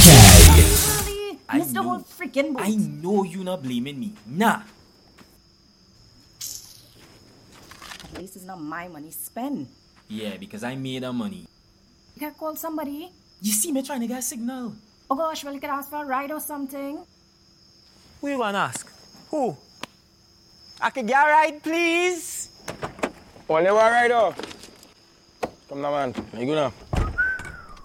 Really? Missed the whole freaking boat. I know you not blaming me. Nah. At least it's not my money spent. Yeah, because I made the money. You can call somebody. You see me trying to get a signal. Oh gosh, well, you could ask for a ride or something. Who you gonna ask? Who? I could get a ride, please? Only one ride, oh. Come now, man. You go now.